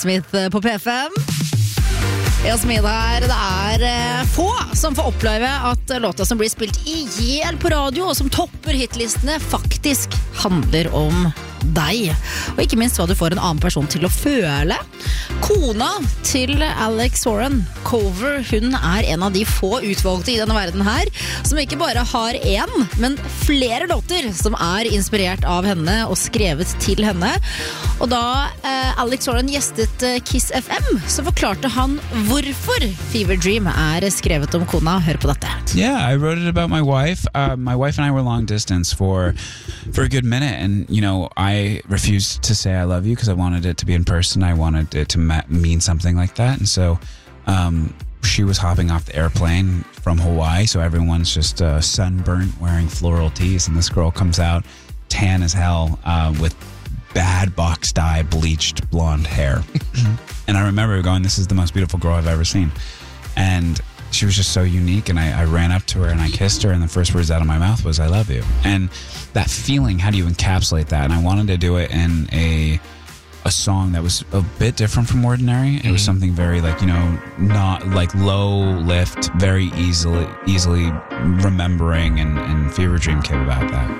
Smith på P5. Jasmin her, det få som får oppleve at låta som blir spilt i hjel på radio og som topper hitlistene faktisk handler om deg. Og ikke minst hva du får en annen person til å føle. Kona til Alex Warren, Cover, hun en av de få utvalgte i denne verden her, som ikke bare har en, men flere låter som inspirert av henne og skrevet til henne. Og da Alex Warren gjestet Kiss FM, så forklarte han hvorfor Fever Dream skrevet om kona. Hør på dette. Yeah, I wrote it about my wife. My wife and I were long distance for a good minute, and you know, I refused to say I love you because I wanted it to be in person. I wanted it to mean something like that, and so she was hopping off the airplane from Hawaii, so everyone's just sunburnt, wearing floral tees, and this girl comes out tan as hell with bad box dye, bleached blonde hair. And I remember going, this is the most beautiful girl I've ever seen. And she was just so unique, and I ran up to her and I kissed her, and the first words out of my mouth was, I love you. And that feeling, how do you encapsulate that? And I wanted to do it in a song that was a bit different from ordinary. It was something very not like low lift, very easily remembering, and Fever Dream came about that.